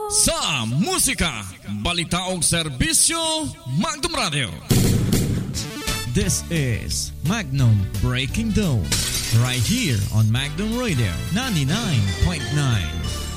sa musika, balita ug serbisyo, Magnum Radio. This is Magnum Breaking Dawn, right here on Magnum Radio 99.9.